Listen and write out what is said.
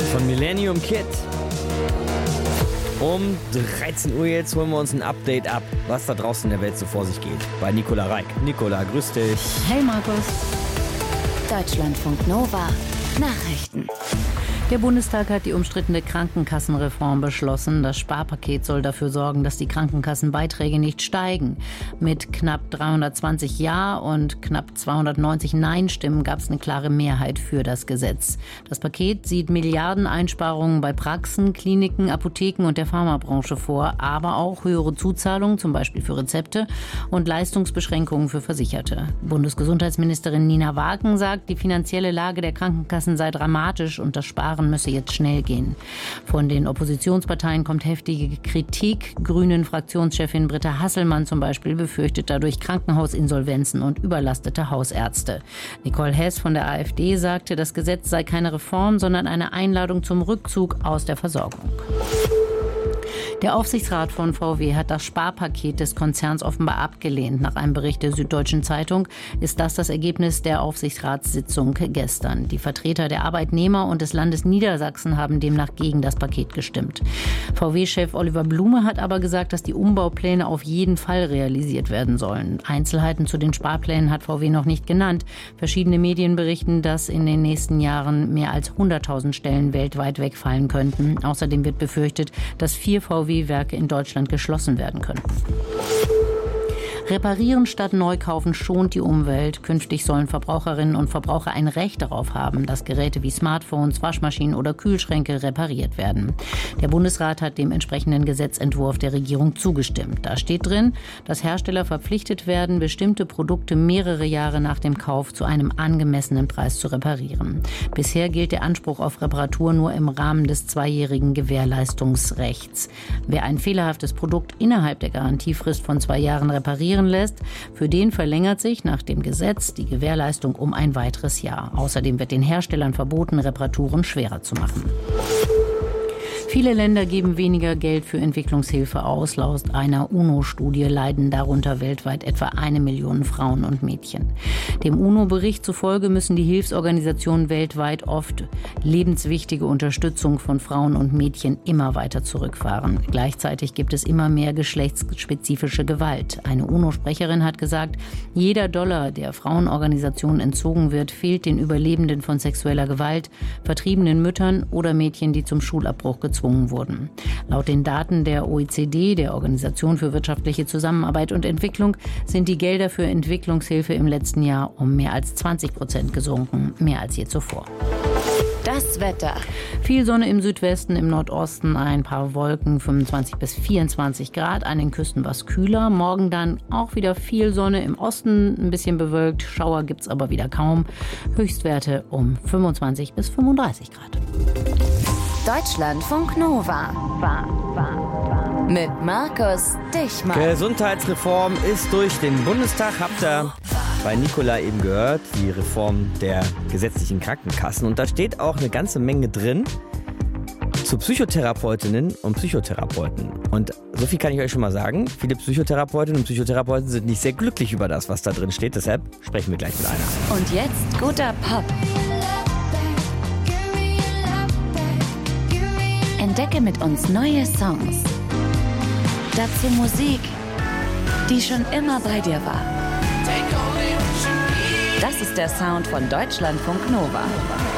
Von Millennium Kid. Um 13 Uhr jetzt holen wir uns ein Update ab, was da draußen in der Welt so vor sich geht. Bei Nicola Reik. Nicola, grüß dich. Hey Markus. Deutschlandfunk Nova. Nachrichten. Der Bundestag hat die umstrittene Krankenkassenreform beschlossen. Das Sparpaket soll dafür sorgen, dass die Krankenkassenbeiträge nicht steigen. Mit knapp 320 Ja- und knapp 290 Nein-Stimmen gab es eine klare Mehrheit für das Gesetz. Das Paket sieht Milliardeneinsparungen bei Praxen, Kliniken, Apotheken und der Pharmabranche vor, aber auch höhere Zuzahlungen, zum Beispiel für Rezepte, und Leistungsbeschränkungen für Versicherte. Bundesgesundheitsministerin Nina Wagen sagt, die finanzielle Lage der Krankenkassen sei dramatisch und das Sparen müsse jetzt schnell gehen. Von den Oppositionsparteien kommt heftige Kritik. Grünen-Fraktionschefin Britta Hasselmann zum Beispiel befürchtet dadurch Krankenhausinsolvenzen und überlastete Hausärzte. Nicole Hess von der AfD sagte, das Gesetz sei keine Reform, sondern eine Einladung zum Rückzug aus der Versorgung. Der Aufsichtsrat von VW hat das Sparpaket des Konzerns offenbar abgelehnt. Nach einem Bericht der Süddeutschen Zeitung ist das Ergebnis der Aufsichtsratssitzung gestern. Die Vertreter der Arbeitnehmer und des Landes Niedersachsen haben demnach gegen das Paket gestimmt. VW-Chef Oliver Blume hat aber gesagt, dass die Umbaupläne auf jeden Fall realisiert werden sollen. Einzelheiten zu den Sparplänen hat VW noch nicht genannt. Verschiedene Medien berichten, dass in den nächsten Jahren mehr als 100.000 Stellen weltweit wegfallen könnten. Außerdem wird befürchtet, dass 4 VW-Werke in Deutschland geschlossen werden könnten. Reparieren statt neu kaufen schont die Umwelt. Künftig sollen Verbraucherinnen und Verbraucher ein Recht darauf haben, dass Geräte wie Smartphones, Waschmaschinen oder Kühlschränke repariert werden. Der Bundesrat hat dem entsprechenden Gesetzentwurf der Regierung zugestimmt. Da steht drin, dass Hersteller verpflichtet werden, bestimmte Produkte mehrere Jahre nach dem Kauf zu einem angemessenen Preis zu reparieren. Bisher gilt der Anspruch auf Reparatur nur im Rahmen des 2-jährigen Gewährleistungsrechts. Wer ein fehlerhaftes Produkt innerhalb der Garantiefrist von 2 Jahren reparieren lässt, für den verlängert sich nach dem Gesetz die Gewährleistung um ein weiteres Jahr. Außerdem wird den Herstellern verboten, Reparaturen schwerer zu machen. Viele Länder geben weniger Geld für Entwicklungshilfe aus. Laut einer UNO-Studie leiden darunter weltweit etwa 1 Million Frauen und Mädchen. Dem UNO-Bericht zufolge müssen die Hilfsorganisationen weltweit oft lebenswichtige Unterstützung von Frauen und Mädchen immer weiter zurückfahren. Gleichzeitig gibt es immer mehr geschlechtsspezifische Gewalt. Eine UNO-Sprecherin hat gesagt, jeder Dollar, der Frauenorganisationen entzogen wird, fehlt den Überlebenden von sexueller Gewalt, vertriebenen Müttern oder Mädchen, die zum Schulabbruch gezwungen wurden. Laut den Daten der OECD, der Organisation für wirtschaftliche Zusammenarbeit und Entwicklung, sind die Gelder für Entwicklungshilfe im letzten Jahr um mehr als 20% gesunken, mehr als je zuvor. Das Wetter. Viel Sonne im Südwesten, im Nordosten ein paar Wolken, 25 bis 24 Grad, an den Küsten was kühler. Morgen dann auch wieder viel Sonne, im Osten ein bisschen bewölkt, Schauer gibt's aber wieder kaum. Höchstwerte um 25 bis 35 Grad. Deutschlandfunk Nova. Mit Markus Dichmann. Gesundheitsreform ist durch den Bundestag. Habt ihr bei Nicola eben gehört, die Reform der gesetzlichen Krankenkassen. Und da steht auch eine ganze Menge drin zu Psychotherapeutinnen und Psychotherapeuten. Und so viel kann ich euch schon mal sagen. Viele Psychotherapeutinnen und Psychotherapeuten sind nicht sehr glücklich über das, was da drin steht. Deshalb sprechen wir gleich mit einer. Und jetzt guter Pop. Entdecke mit uns neue Songs. Dazu Musik, die schon immer bei dir war. Das ist der Sound von Deutschlandfunk Nova.